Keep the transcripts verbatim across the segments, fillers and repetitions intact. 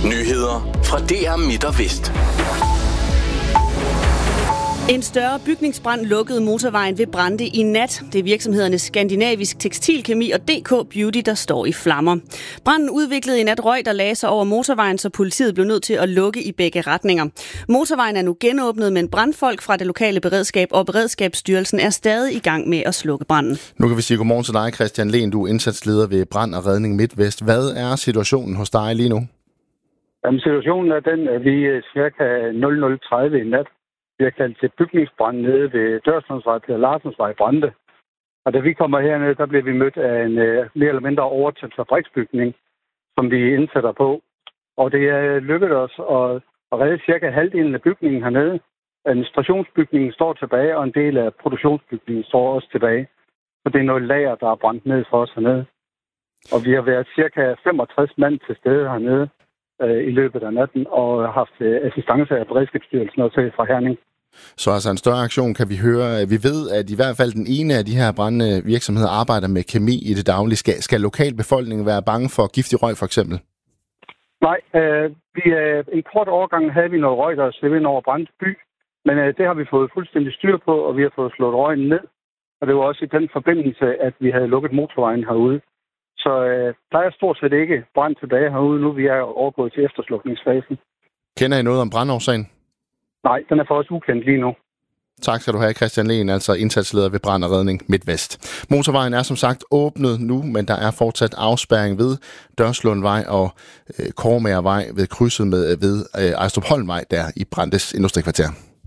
Nyheder fra D R Midt og Vest. En større bygningsbrand lukkede motorvejen ved Brande i nat. Det er virksomhederne Skandinavisk Tekstilkemi og D K Beauty, der står i flammer. Branden udviklede i nat røg, der lagde sig over motorvejen, så politiet blev nødt til at lukke i begge retninger. Motorvejen er nu genåbnet, men brandfolk fra det lokale beredskab og Beredskabsstyrelsen er stadig i gang med at slukke branden. Nu kan vi sige godmorgen til dig, Christian Lehn. Du er indsatsleder ved Brand og Redning MidtVest. Hvad er situationen hos dig lige nu? Jamen, situationen er den, at vi cirka nul nul tredive i nat vi har kaldt til bygningsbrand nede ved Dørslundsvej til Larsensvej i Brande. Og da vi kommer herned, der bliver vi mødt af en uh, mere eller mindre overtændt fabriksbygning, som vi indsætter på. Og det er lykkedes os at, at redde cirka halvdelen af bygningen hernede. Administrationsbygningen står tilbage, og en del af produktionsbygningen står også tilbage. Så det er noget lager, der er brændt ned for os hernede. Og vi har været cirka femogtres mand til stede hernede uh, i løbet af natten, og haft uh, assistance af Beredskabsstyrelsen også fra Herning. Så altså en større aktion kan vi høre. Vi ved, at i hvert fald den ene af de her brændende virksomheder arbejder med kemi i det daglige. Skal, skal lokalbefolkningen være bange for giftig røg for eksempel? Nej, øh, vi, øh, en kort overgang havde vi noget røg, der svævede ind over Brandes by. Men øh, det har vi fået fuldstændig styr på, og vi har fået slået røgen ned. Og det var også i den forbindelse, at vi havde lukket motorvejen herude. Så øh, der er stort set ikke brand tilbage herude nu. Vi er overgået til efterslukningsfasen. Kender I noget om brandårsagen? Nej, den er for os ukendt lige nu. Tak skal du have, Christian Lehn, altså indsatsleder ved Brand og Redning MidtVest. Motorvejen er som sagt åbnet nu, men der er fortsat afspærring ved Dørslundvej og øh, Kormagervej ved krydset med ved øh, Ejstrupholmvej der i Brandes Industrikvarter.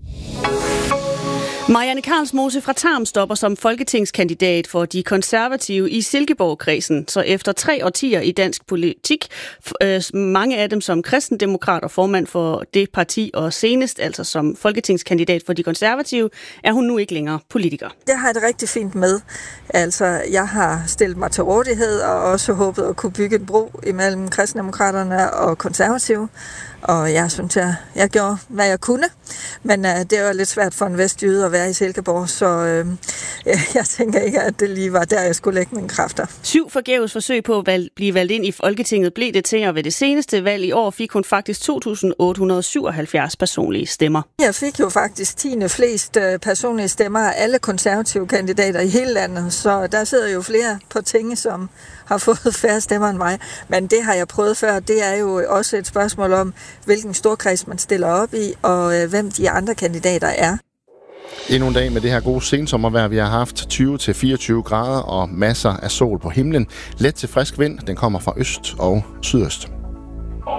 Marianne Karlsmose fra Tarm stopper som folketingskandidat for de konservative i Silkeborg-kredsen. Så efter tre årtier i dansk politik, øh, mange af dem som kristendemokrat og formand for det parti, og senest altså som folketingskandidat for de konservative, er hun nu ikke længere politiker. Jeg har det rigtig fint med. Altså, jeg har stillet mig til rådighed og også håbet at kunne bygge en bro imellem kristendemokraterne og konservative. Og jeg synes, jeg, jeg gjorde, hvad jeg kunne. Men uh, det var lidt svært for en vestjyde at være i Silkeborg, så uh, jeg, jeg tænker ikke, at det lige var der, jeg skulle lægge mine kræfter. Syv forgæves forsøg på at valg, blive valgt ind i Folketinget blev det til, og ved det seneste valg i år fik hun faktisk to tusind otte hundrede syvoghalvfjerds personlige stemmer. Jeg fik jo faktisk tiende flest uh, personlige stemmer af alle konservative kandidater i hele landet, så der sidder jo flere på tinge, som har fået færre stemmer end mig. Men det har jeg prøvet før. Det er jo også et spørgsmål om, hvilken storkreds man stiller op i, og øh, hvem de andre kandidater er. Endnu en dag med det her gode sensommervejr. Vi har haft tyve til fireogtyve grader og masser af sol på himlen. Let til frisk vind. Den kommer fra øst og sydøst.